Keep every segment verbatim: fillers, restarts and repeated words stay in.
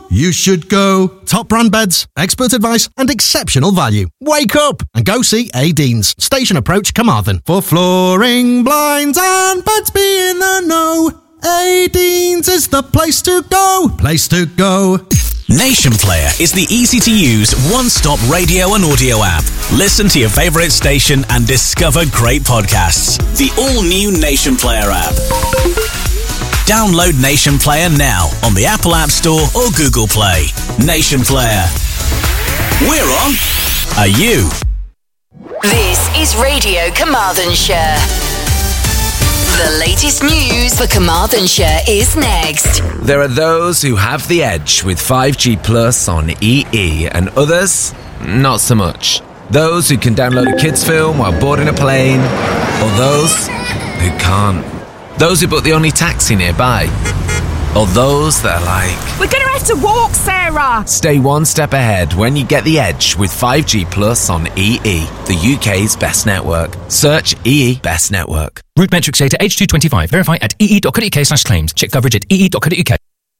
You should go. Top brand beds, expert advice and exceptional value. Wake up and go see A. Deans, Station Approach, Carmarthen. For flooring, blinds and beds, be in the know. A. Deans is the place to go. Place to go. Nation Player is the easy-to-use, one-stop radio and audio app. Listen to your favourite station and discover great podcasts. The all-new Nation Player app. Download Nation Player now on the Apple App Store or Google Play. Nation Player. We're on. Are you? This is Radio Carmarthenshire. The latest news for Carmarthenshire is next. There are those who have the edge with five G Plus on E E and others, not so much. Those who can download a kids' film while boarding a plane, or those who can't. Those who book the only taxi nearby, or those that are like, we're going to have to walk, Sarah! Stay one step ahead when you get the edge with five G Plus on E E, the U K's best network. Search E E Best Network. Route metrics data age two twenty-five. Verify at ee.co.uk slash claims. Check coverage at ee.co.uk.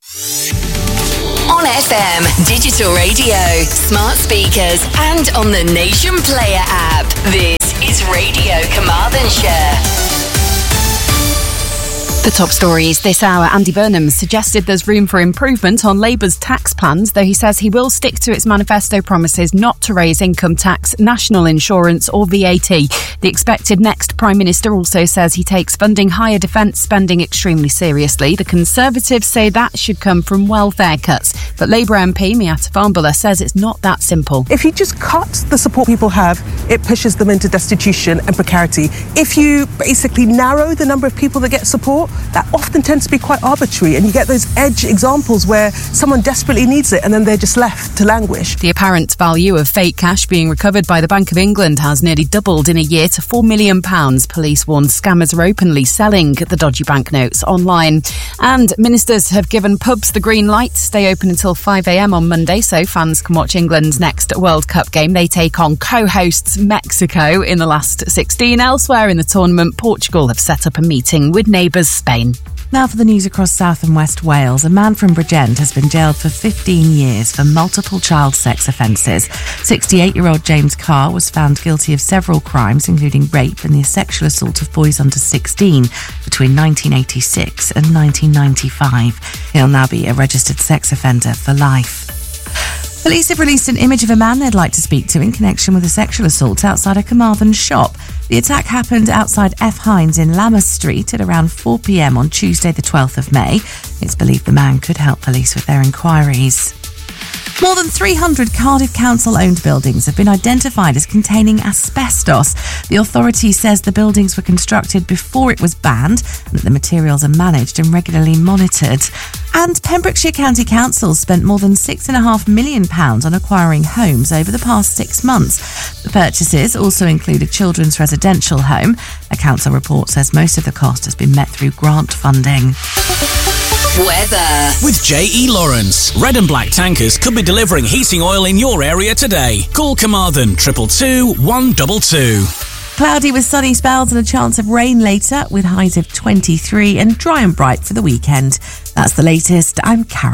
On F M, digital radio, smart speakers and on the Nation Player app. This is Radio Carmarthenshire. The top stories this hour. Andy Burnham suggested there's room for improvement on Labour's tax plans, though he says he will stick to its manifesto promises not to raise income tax, national insurance or V A T. The expected next Prime Minister also says he takes funding higher defence spending extremely seriously. The Conservatives say that should come from welfare cuts, but Labour M P Miatta Fahnbulleh says it's not that simple. If you just cut the support people have, it pushes them into destitution and precarity. If you basically narrow the number of people that get support, that often tends to be quite arbitrary, and you get those edge examples where someone desperately needs it and then they're just left to languish. The apparent value of fake cash being recovered by the Bank of England has nearly doubled in a year to four million pounds. Police warn scammers are openly selling the dodgy banknotes online. And ministers have given pubs the green light to stay open until five a.m. on Monday, so fans can watch England's next World Cup game. They take on co-hosts Mexico in the last sixteen. Elsewhere in the tournament, Portugal have set up a meeting with neighbours Spain. Now for the news across South and West Wales. A man from Bridgend has been jailed for fifteen years for multiple child sex offences. sixty-eight-year-old James Carr was found guilty of several crimes, including rape and the sexual assault of boys under sixteen between nineteen eighty-six and nineteen ninety-five. He'll now be a registered sex offender for life. Police have released an image of a man they'd like to speak to in connection with a sexual assault outside a Carmarthen shop. The attack happened outside F. Hines in Lammas Street at around four p.m. on Tuesday the twelfth of May. It's believed the man could help police with their inquiries. More than three hundred Cardiff Council-owned buildings have been identified as containing asbestos. The authority says the buildings were constructed before it was banned and that the materials are managed and regularly monitored. And Pembrokeshire County Council spent more than six point five million pounds on acquiring homes over the past six months. The purchases also include a children's residential home. A council report says most of the cost has been met through grant funding. Weather. With J E Lawrence, red and black tankers could be delivering heating oil in your area today. Call Carmarthen triple two one two two. Cloudy with sunny spells and a chance of rain later, with highs of twenty-three, and dry and bright for the weekend. That's the latest. I'm Karen.